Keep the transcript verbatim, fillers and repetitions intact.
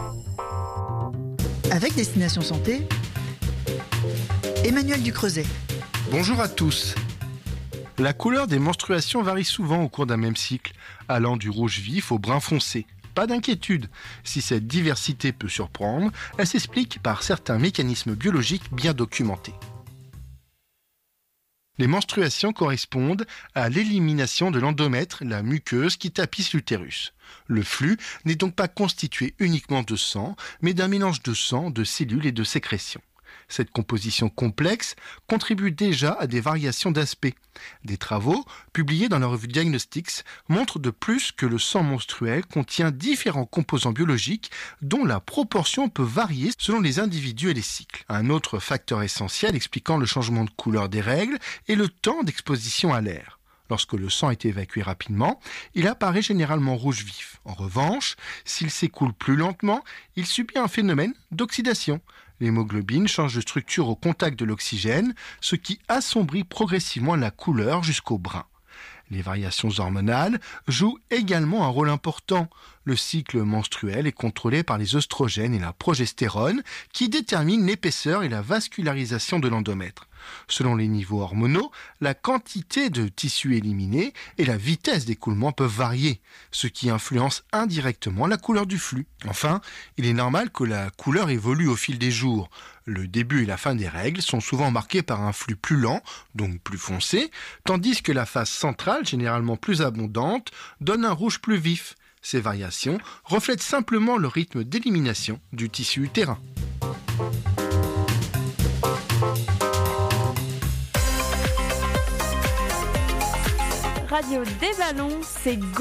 Avec Destination Santé, Emmanuel Ducreuset. Bonjour à tous. La couleur des menstruations varie souvent au cours d'un même cycle, allant du rouge vif au brun foncé. Pas d'inquiétude, si cette diversité peut surprendre, elle s'explique par certains mécanismes biologiques bien documentés. Les menstruations correspondent à l'élimination de l'endomètre, la muqueuse qui tapisse l'utérus. Le flux n'est donc pas constitué uniquement de sang, mais d'un mélange de sang, de cellules et de sécrétions. Cette composition complexe contribue déjà à des variations d'aspect. Des travaux, publiés dans la revue Diagnostics, montrent de plus que le sang menstruel contient différents composants biologiques dont la proportion peut varier selon les individus et les cycles. Un autre facteur essentiel expliquant le changement de couleur des règles est le temps d'exposition à l'air. Lorsque le sang est évacué rapidement, il apparaît généralement rouge vif. En revanche, s'il s'écoule plus lentement, il subit un phénomène d'oxydation. L'hémoglobine change de structure au contact de l'oxygène, ce qui assombrit progressivement la couleur jusqu'au brun. Les variations hormonales jouent également un rôle important. Le cycle menstruel est contrôlé par les œstrogènes et la progestérone qui déterminent l'épaisseur et la vascularisation de l'endomètre. Selon les niveaux hormonaux, la quantité de tissu éliminé et la vitesse d'écoulement peuvent varier, ce qui influence indirectement la couleur du flux. Enfin, il est normal que la couleur évolue au fil des jours. Le début et la fin des règles sont souvent marqués par un flux plus lent, donc plus foncé, tandis que la phase centrale, généralement plus abondante, donne un rouge plus vif. Ces variations reflètent simplement le rythme d'élimination du tissu utérin. Radio des Ballons, c'est Go!